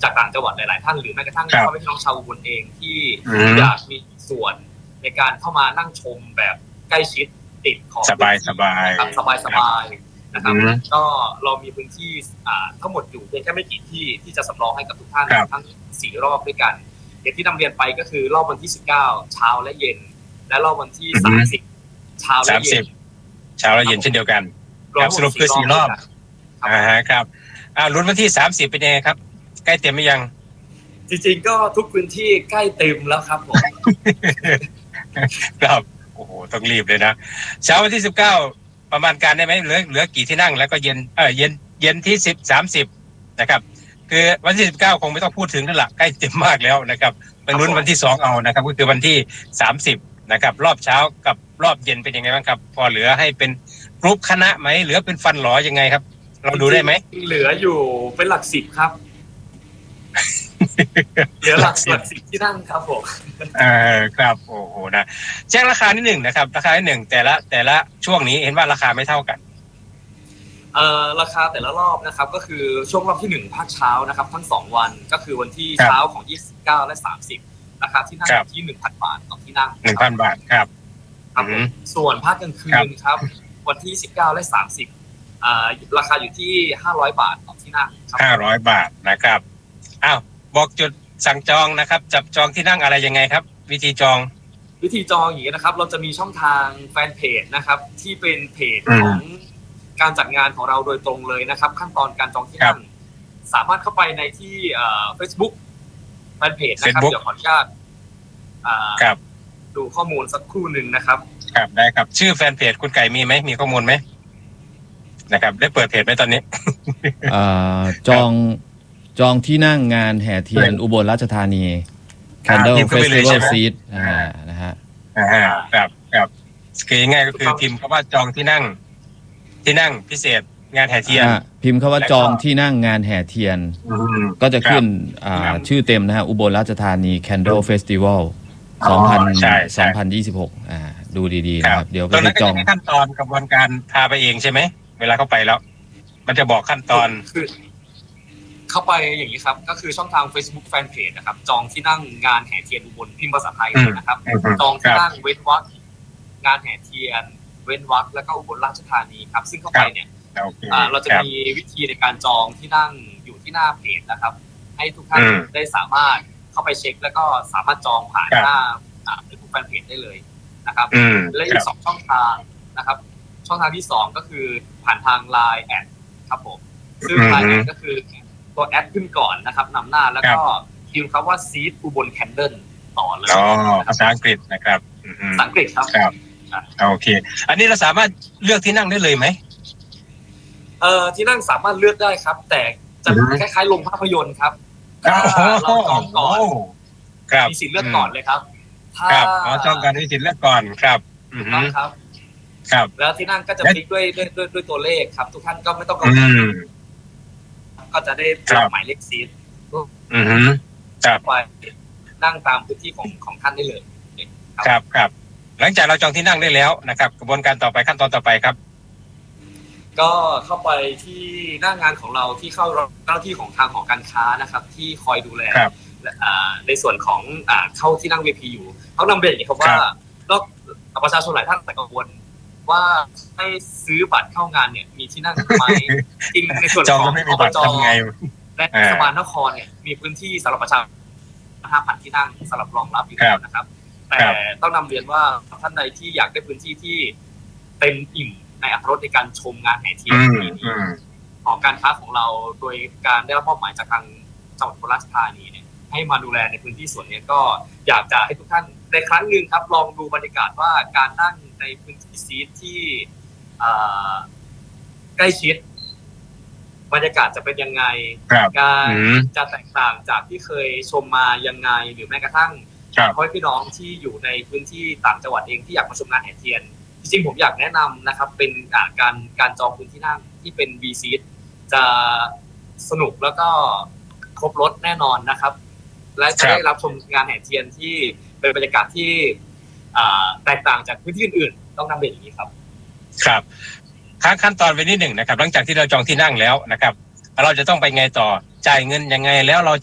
จากต่างจังหวัดหลายๆท่านหรือแม้กระทั่งพ่อแม่พี่น้องชาวอุบลเองที่อยากมีส่วนในการเข้ามานั่งชมแบบใกล้ชิดติดของสบายนะครับสบายนะครับก็เรามีพื้นที่ทั้งหมดอยู่เพียงแค่ไม่กี่ที่จะสำรองให้กับทุกท่านทั้ง4รอบด้วยกันอย่างที่นำเรียนไปก็คือรอบวันที่19เช้าและเย็นและรอบวันที่30เช้าและเย็นเช่นเดียวกันครับสรุปคือ4รอบครับลุ้นวันที่30เป็นยังไงครับใกล้เต็มหรือยังจริงๆก็ทุกพื้นที่ใกล้เต็มแล้วครับผมครับโอ้โหต้องรีบเลยนะเช้าวันที่19ประมาณการได้ไหมเหลือกี่ที่นั่งแล้วก็เย็นที่30นะครับคือวันที่19คงไม่ต้องพูดถึงนั่นแหละใกล้เต็มมากแล้วนะครับไปลุ้นวันที่2เอานะครับก็คือวันที่30นะครับรอบเช้ากับรอบเย็นเป็นยังไงบ้างครับพอเหลือให้เป็นกรุ๊ปคณะไหมเหลือเป็นฟันหลอยังไงครับเราดูได้ไหมเหลืออยู่เป็นหลัก10ครับเหลือหลัก10ที่นั่งครับผมครับโอ้โหนะแจ้งราคานิดหนึ่งนะครับราคานิดหนึ่งแต่ละช่วงนี้เห็นว่าราคาไม่เท่ากันราคาแต่ละรอบนะครับก็คือช่วงรอบที่1ภาคเช้านะครับทั้ง2วันก็คือวันที่เช้าของ29และ30ราคาที่นั่งที่ 1,000 บาทต่อที่นั่ง 1,000 บาทครับส่วนภาคกลางคืนครับวันที่19และ30ราคาอยู่ที่500บาทต่อที่นั่งครับ 500บาทนะครับบอกจุดสั่งจองนะครับจับจองที่นั่งอะไรยังไงครับวิธีจองอย่างนี้นะครับเราจะมีช่องทางแฟนเพจนะครับที่เป็นเพจของการจัดงานของเราโดยตรงเลยนะครับขั้นตอนการจองที่นั่งสามารถเข้าไปในที่Facebook แฟนเพจนะครับเดี๋ยวขออนุญาตดูข้อมูลสักครู่นึงนะครับครับได้ครับชื่อแฟนเพจคุณไก่มีไหมมีข้อมูลไหมนะครับได้เปิดเพจไหมตอนนี้จองที่นั่งงานแห่เทียนอุบลราชธานี Candle Festival Seat นะฮะครับคือง่ายก็คือพิมพ์คำว่าจองที่นั่งพิเศษงานแห่เทียนพิมพ์คำว่าจองที่นั่งงานแห่เทียนก็จะขึ้นชื่อเต็มนะฮะอุบลราชธานี Candle Festival 2026ดูดีๆนะครับเดี๋ยวไปจองขั้นตอนกระบวนการพาไปเองใช่ไหมเวลาเข้าไปแล้วมันจะบอกขั้นตอนคือเข้าไปอย่างนี้ครับก็คือช่องทาง Facebook Fanpage นะครับจองที่นั่งงานแห่เทียนอุบลพิมพ์ภาษาไทยนะครับจองที่นั่งเว้นวรรคงานแห่เทียนเว้นวรรคแล้วก็อุบลราชธานีครับซึ่งเข้าไปเนี่ยเราจะมีวิธีในการจองที่นั่งอยู่ที่หน้าเพจนะครับให้ทุกท่านได้สามารถเข้าไปเช็คแล้วก็สามารถจองผ่านหน้าFacebook Fanpage ได้เลยนะครับและอีก2ช่องทางนะครับช่องทางที่2ก็คือผ่านทาง LINE แอดครับผมซึ่ง LINE แอดก็คือตัวแอดขึ้นก่อนนะครับนำหน้าแล้วก็พิมพ์คำว่าซีดอุบลแคนเดิลต่อเลยภาษาอังกฤษนะครับภาษาอังกฤษครับโอเคอันนี้เราสามารถเลือกที่นั่งได้เลยไหมที่นั่งสามารถเลือกได้ครับแต่จะคล้ายๆลงภาพยนตร์ครับเราจองก่อนมีสิทธิ์เลือกก่อนเลยครับจองกันมีสิทธิ์เลือกก่อนครับครับแล้วที่นั่งก็จะพลิกด้วยตัวเลขครับทุกท่านก็ไม่ต้องกังวลก็จะได้รับหมายเลขซีทไปนั่งตามพื้นที่ของท่านได้เลยครับหลังจากเราจองที่นั่งได้แล้วนะครับกระบวนการต่อไปขั้นตอนต่อไปครับก็เข้าไปที่หน้างานของเราที่เข้าเจ้าหน้าที่ของทางหอการค้านะครับที่คอยดูแลในส่วนของเข้าที่นั่ง VIP อยู่เขานำเรียนอย่างนี้ครับว่าประชาชนหลายท่านแต่กังวลว่าให้ซื้อบัตรเข้างานเนี่ยมีที่นั่งไหมจริงในส่วนของอบจ.และเทศบาลนครเนี่ยมีพื้นที่สำหรับประชาชน 5,000 ที่นั่งสำหรับรองรับอยู่แล้วนะครับแต่ต้องนำเรียนว่าท่านใดที่อยากได้พื้นที่ที่เต็มอิ่มในอรรถรสในการชมงานแห่เทียนปีนี้หอการค้าของเราโดยการได้รับมอบหมายจากทางจังหวัดอุบลราชธานีเนี่ยให้มาดูแลในพื้นที่ส่วนนี้ก็อยากจะให้ทุกท่านในครั้งหนึ่งครับลองดูบรรยากาศว่าการนั่งในพื้นที่ซีทที่ใกล้ชิดบรรยากาศจะเป็นยังไงการจะแตกต่างจากที่เคยชมมายังไงหรือแม้กระทั่งพ่อพี่น้องที่อยู่ในพื้นที่ต่างจังหวัดเองที่อยากมาชมงานแห่เทียนจริงๆผมอยากแนะนำนะครับเป็นการจองพื้นที่นั่งที่เป็น V seat จะสนุกแล้วก็ครบรถแน่นอนนะครับและจะได้รับชมงานแห่เทียนที่เป็นบรรยากาศที่แตกต่างจากพื้นที่อื่นๆต้องนำเรียนอย่างนี้ครับครับขั้นตอนไปนิดหนึ่งนะครับหลังจากที่เราจองที่นั่งแล้วนะครับเราจะต้องไปไงต่อจ่ายเงินยังไงแล้วเรา